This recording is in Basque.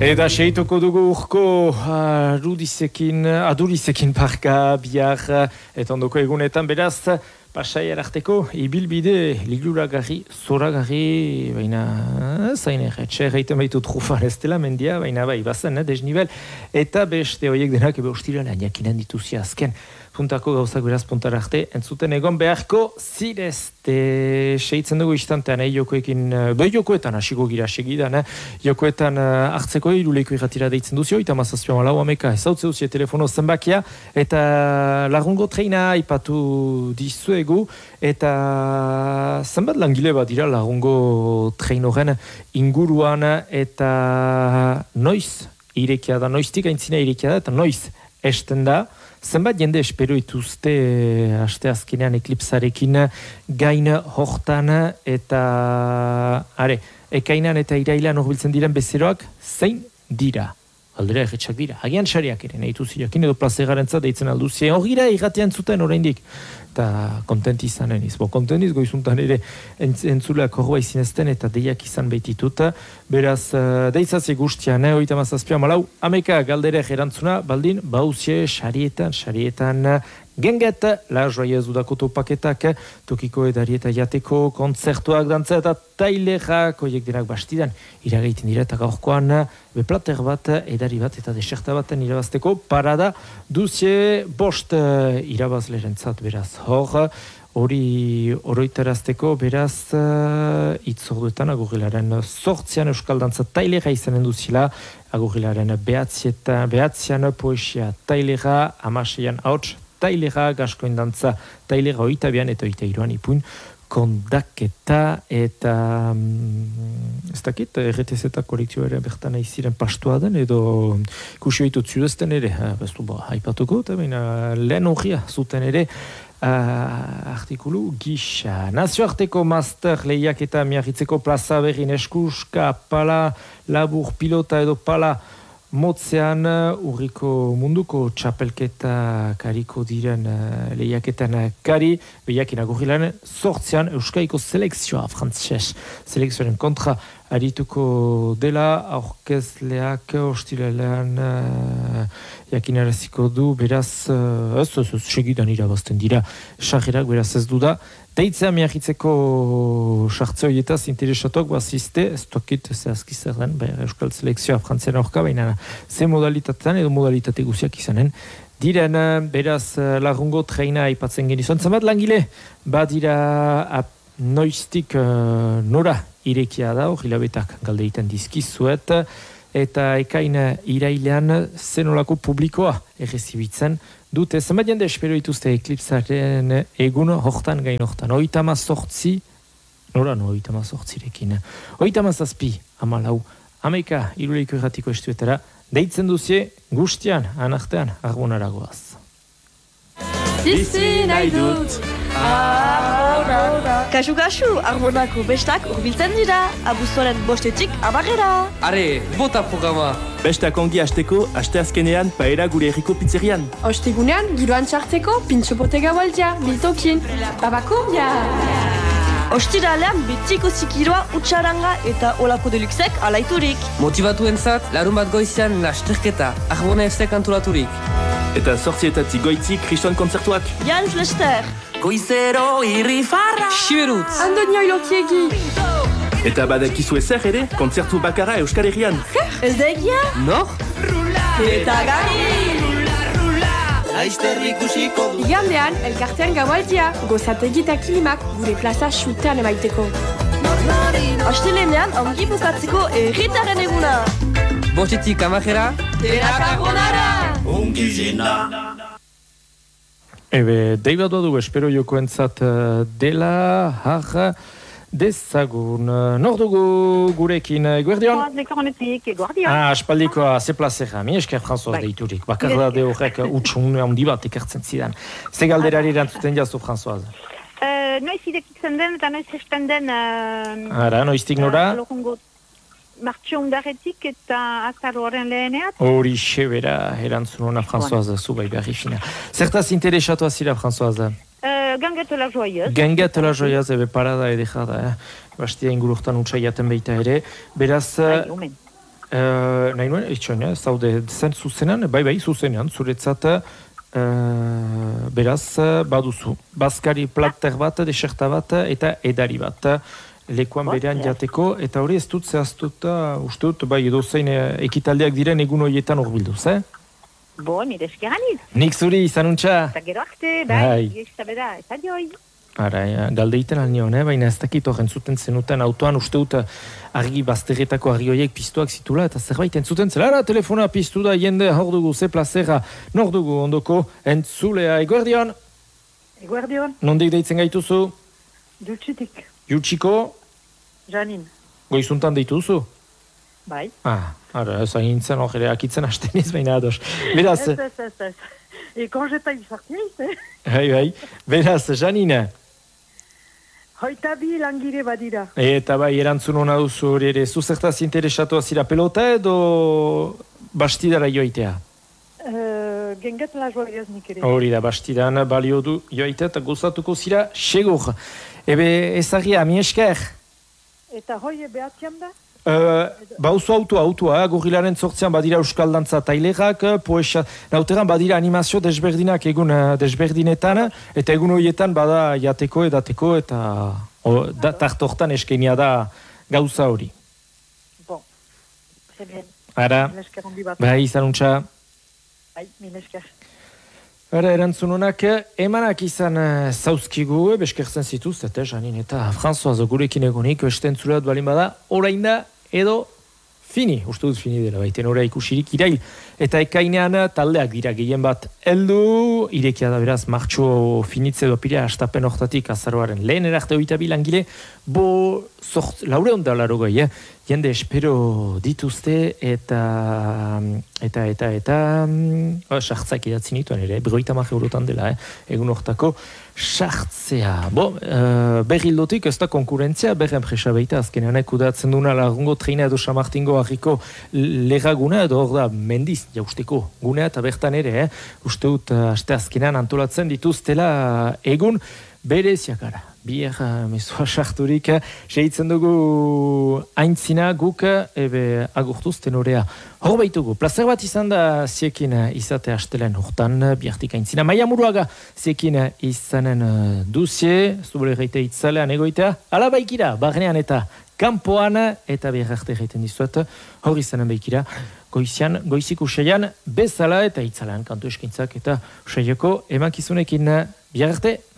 Eta seituko dugu urko adurizekin parka bihar eta ondoko egunetan beraz pasai ararteko ibilbide liguragarri, zoragarri, baina zain erretxe, gaiten baitu trufan ez dela mendia, baina bai, bazen, desnibel, eta beste horiek denak ebe ostirala jakinen dituzia azken. Puntako gauzak beraz puntara arte, entzuten egon beharko zirezte. Seitzen dugu istantean, jokoetan hasiko gira segidan, jokoetan hartzeko iruleiko irratira deitzen duzio, eta mazazpioan lau ameka, ez hau zeuzie telefono zenbakia, eta lagungo treina ipatu dizuegu, eta zenbat langile bat dira lagungo treinoren inguruan, eta noiz irekia da, noiztik aintzina irekia da, eta noiz esten da. Zenbat jende espero ituzte aste azkenean eklipsarekin gain hortan eta ekainan eta irailan horbiltzen diren bezeroak zein dira? Aldera erretxak dira. Hagian xariak ere, nahi tuziakin edo plazegarentza deitzen alduzien. Horgira irratean zuten oraindik. Eta kontent izanen izbo. Kontent goizuntan ere entzuleak horroa izinezten eta deiak izan behitituta. Beraz, deitzaze guztian, oita mazazpia malau, ameka galdere erantzuna, baldin, bauzie, xarietan, genget, la joiez udako topaketak, tokiko edari eta jateko, kontzertuak, dantza eta tailerak, oiek denak bastidan, iragaiten dira eta gaurkoan, beplater bat, edari bat eta deserta baten irabazteko, parada, duzie, bost irabazlerentzat beraz. Hori oroitarazteko beraz itzorduetan agurrilaren 8 euskal dantza tailera izanen duzila, agurrilaren behatzian poesia tailera, 16 hauts tailera, gaskoin dantza tailera oitabian eta oitairuan ipuin kondaketa eta ez dakit, RTZ eta kolekzio ere bertan aiziren pastua den edo ikusi oitut zudezten ere, bestu haipatuko, eta lehen horria zuten ere artikulu gisa. Nazioarteko master lehiak eta miarritzeko plaza berrin eskuska, pala, labur, pilota edo pala motzean urriko munduko txapelketa kariko diren lehiaketan kari, behiakin agurrilan 8 euskaiko selekzioa, frantzes selekzioaren kontra arituko dela, aurkezleak ostiralean jakinaraziko du, beraz, segidan irabazten dira, sarrerak beraz ez du da. Deitzea miahitzeko sartze horietaz interesatuak bazizte, ez tokit zehazki zer den, euskal selekzioa frantzian aurka, baina ze modalitatean edo modalitate guziak izanen. Diren, beraz, lagungo treina aipatzen genizuen. Zabat langile, badira noiztik nora irekia da, hilabetak galde egiten dizkizuet, eta ekain irailean zenolako publikoa errezibitzen dute. Zenbat jende espero dituzte eklipsaren egun hortan gain hortan. 38, nora no 38rekin. 37, 14, ameka iruleiko erratiko estuetara, deitzen duzie guztian, anartean, arbonaragoaz. Bizi nahi dut Arbona. Kasu, Arbonako bestak urbiltzen dira, abuztuaren 5etik 10 Are, bota programa. Bestak ongi hasteko, asteazkenean paera gure herriko pizzerian. Ostegunean, giroan txartzeko, pintxopotega baldia, biltokin. Babakumbia! Ostiralean betiko zikiroa utxaranga eta olako deluxek alaiturik. Motivatuentzat, larun bat goizian lasterketa, Arbona efsek antolaturik. Eta 8 goitzi kriston kontzertuak. Jans Lester. Goizero irrifarra. Siberutz. Andonio ilokiegi. Eta badakizu ezer ere, kontzertu bakara Euskal Herrian. Ez da egia? Nor? Eta gari! Igandean, elkartean gaualdia, gozategi eta kilimak gure plaza xutean emaiteko. Astelenean, ongi bukatzeko erritaren eguna. 5etik 10 Denak Arbonara! Ongi zina! Deibat du espero jokoentzat dela, dezagun. Nor dugu gurekin, Guardion? Guardion. Aspaldikoa, ze plazera, mi esker François deiturik. Bakarra de horrek utxun handi bat ekartzen zidan. Ze galderari erantzuten jazu, François? Noiz irekitzen den eta noiz esten den... Ara, noiztik nora? Martxo undaretik eta azaroaren leheneat. Hori xebera erantzun hona, François, zubai berri fina. Zertaz interesatu azira, François? Ganget la joyeuse. Ganget la joyeuse, ebe parada edekada. Bastia inguruktan utxai jaten baita ere. Beraz, nahi nuen, etxoin, zaude zen zuzenan, bai, zuzenean, zuretzat, beraz, baduzu. Bazkari plater bat, deserta bat, eta edari bat. Lekuan berean jateko, eta hori ez dut zehaztuta, uste dut, bai, edo zein ekitaldeak diren egun horietan horbilduz, Bo, nire eskeraniz. Nik zuri, izanuntza? Eta gero arte, bai, ez beda, ez adioi. Ara, galdeiten alnion, baina ez dakit horren zuten zenuten autoan, uste dut argi bazterretako argi horiek piztuak zitula, eta zerbait entzuten zela, ara, telefona piztu da, jende hor dugu, ze plazera, nor dugu ondoko, entzulea, eguerdion? Eguerdion. Nondik deitzen gaituzu? Jutxitik. Jutxiko? Janin. Goizuntan deitu duzu? Bai. Ara, ez agintzen hor ere akitzen hasteniz baina ados. Beraz... Ez. Konjeta izartiaiz, Bai. Beraz, Janine? Hoita bi langire badira. Eta bai, erantzun hona duzu hori ere, zuzertaz interesatu azira pelota edo bastidara joaitea? Genget la joaiaz nik ere. Hori da, bastidan balio du joaitea eta gozatuko zira segur. Ebe ezagia, mi esker? Eta hoi behatzean da? Bauzu autoa, gorilaren zortzean badira euskal dantza tailerak, poesa, nauteran badira animazio desberdinak egun desberdinetan, eta egun horietan bada jateko, edateko, eta tartortan eskenia da gauza hori. Bon, bien. Ara, bai, izanuntza. Bai, minesker. Ara, erantzun honak, emanak izan zauzkigu, beskertzen zituz, eta Janin eta François gurekin egonik, besten zureat balin bada, orain da, edo fini, uste dut fini dela, baiten ora ikusirik irail, eta ekainean taldeak dira gehien bat heldu, irekia da beraz, martxo finitze dopira, astapen hortatik azaroaren lehen erarte hoita bilangile, laure onda laro gai, jende espero dituzte, eta sartzak idatzen dituen ere, 50 eurotan dela, egun hortako, sartzea. Berrildotik ez da konkurentzia, enpresa baita azkenean kudatzen duna lagungo treina edo Samartingo harriko leraguna, edo hor da mendiz jausteko gunea eta bertan ere, uste dut aste azkenean antolatzen dituztela egun bereziakara. Bier mezua sarturik, segitzen dugu aintzina guk, ebe agurtuz tenorea. Hor baitugu, plazer bat izan da ziekin izate hastelen hortan, biartik aintzina. Maia Muruaga ziekin izanen duzie, zubele reite itzalean egoitea, ala baikira, barnean eta kanpoan, eta berrarte reiten dizuet, hor izanen baikira, goizik usaian, bezala eta itzalean kantu eskintzak eta usaiako emakizunekin biararte.